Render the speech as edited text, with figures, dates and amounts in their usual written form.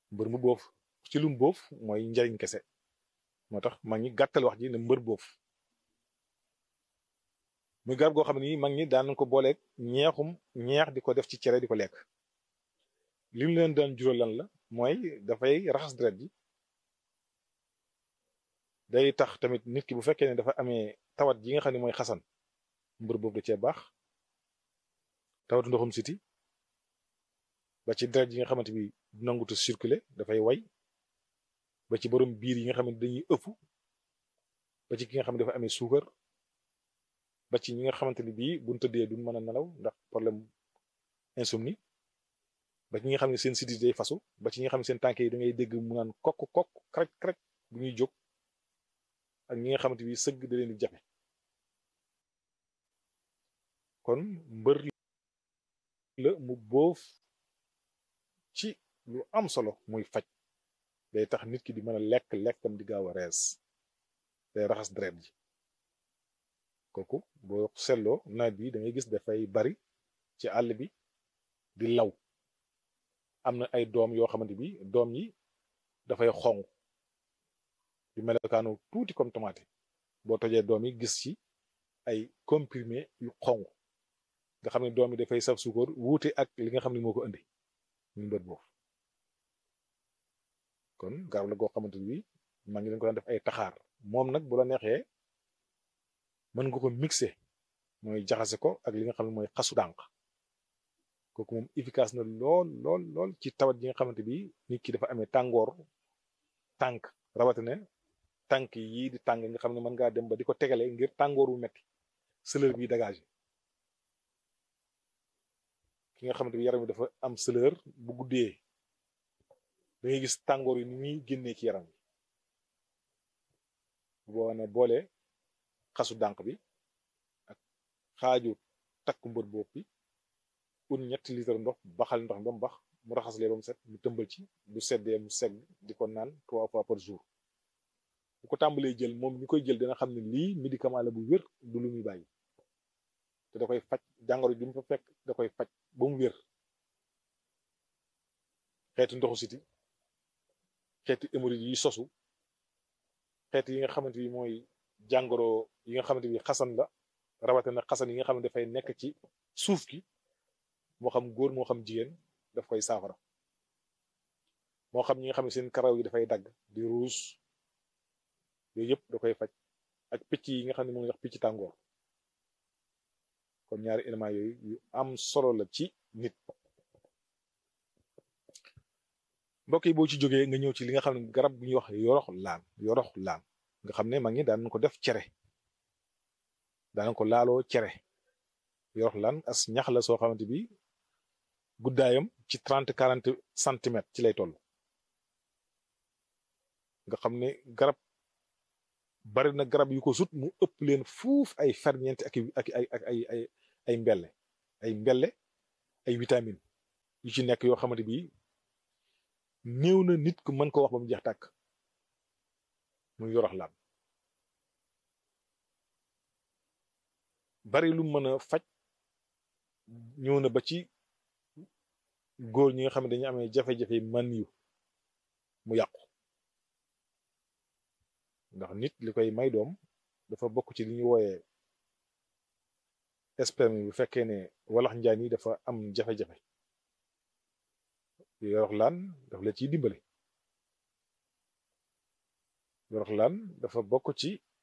mbër mu boof ci lum boof mooy njariñ kese moo tax mag ñi gàttal wax ji ne mbër boof muy garab goo xam ne nii mag ñi daan ko booleeg ñeex di ko def ci cere di ko lekk li mu leen daan jural lan la mooy dafay raxas deret ji day tax tamit nit ki bu fekkee ne dafa amee tawat ji nga xam ne mooy xasan mbër boobu da cee baax tawatu ndoxum siti ba ci deret yi nga xamante bi du nangutu circuler dafay way ba ci borom biir yi nga xamante dañuy ëpp ba ci ki nga xam ne dafa amee suukar ba ci ñi nga xamante ni bii buñ tëddee duñ mën a nelaw ndax problème insomnie ba ci ñi nga xam ne seen sidit day fasu ba ci ñi nga xam ne seen tànk yi da ngay dégg mu naan kokk kokk krek krek bu ñuy jóg ak ñi nga xamante bi sëgg da leen di jafe kon mbër la mu boof ci lu am solo muy faj day tax nit ki di mën a lekk lekkam di gaaw a rees day raxas deret ji kooku boo seetloo nawet bi da ngay gis dafay bari ci àll bi di law am na ay doom yoo xamante bi doom yi dafay xonq di melokaanu tuuti comme tomate boo tojee doom yi gis ci ay comprimé yu xonq nga xam ne doom yi dafay saf suukar wuute ak li nga xam ne moo ko indi ñu mbër boofu kon garab la goo xamante bi maa ngi leen ko daan def ay taxaar moom nag bu la neexee mën nga ko mixé mooy jaxase ko ak li nga xam ne mooy xasu dànq kooku moom efficace na lool ci tawat yi nga xamante bi nit ki dafa amee tàngoor tànk rawatina tànk yii di tàng nga xam ne mën ngaa dem ba di ko tegale ngir tàngoor wu metti sëlër bi dégagé ki nga xamante bi yaram bi dafa am sëlër bu guddee da ngay gis tàngoor yi ni muy génnee ci yaram bi boo ne boole xasu dànq bi ak xaaju takk mbër bopp bi un 3 litre ndox baxal ndox ba mu bax mu raxaslee ba mu set mu tëmbal ci bu seddee mu segg di ko naan 3 fois par jour bu ko tàmbalee jël moom ñu koy jël dina xam ne lii médicament la bu wér du lu muy bàyyi te da koy faj jàngoro ju mu fa fekk da koy faj ba mu wér xeetu ndoxu siti xeetu hémorroïde yi sosu xeetu yi nga xamante bi mooy jàngoro yi nga xamante bi xasan la rawatina xasan yi nga xam ne dafay nekk ci suuf gi moo xam góor moo xam jigéen daf koy saafara moo xam ñi nga xam ne seen karaw yi dafay dagg di ruus yooyu yëpp da koy faj ak picc yi nga xam ne moom la wax picc tàngoor kon ñaari éléments yooyu yu am solo la ci nit mbokk yi boo ci jógee nga ñëw ci li nga xam ne garab bu ñuy wax yorox laan nga xam ne mag ñi daan ko def cere daan ko laaloo cere yorox laan as ñax la soo xamante bi guddaayam ci 30-40 centimètres ci lay toll nga xam ne garab bari na garab yu ko sut mu ëpp leen fuuf ay ferñeent ak ay mbelle ay vitamine yu ci nekk yoo xamante bi néew na nit ku mën ko wax ba mu jeex tàkk muy yorox laan bari lu mën a faj ñëw na ba ci góor ñi nga xam ne dañu amee jafe-jafe man yu mu yàqu ndax nit li koy may doom dafa bokk ci li ñuy wooyee sperme bu fekkee ne walax njaan yi dafa am jafe-jafe yorox laan dafa la ciy dimbale yorox laan dafa bokk ci